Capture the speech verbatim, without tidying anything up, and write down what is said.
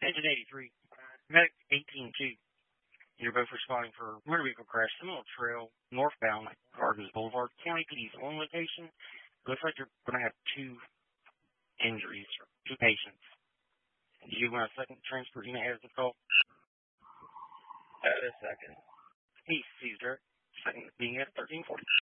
Engine eighty-three. Medic eighteen two. You're both responding for motor vehicle crash, Seminole Trail, northbound, Gardens Boulevard, County P D's on location. Looks like you're going to have two injuries, or two patients. Do you want a second transport unit as the call? Uh, a second. East Caesar, second being at thirteen forty.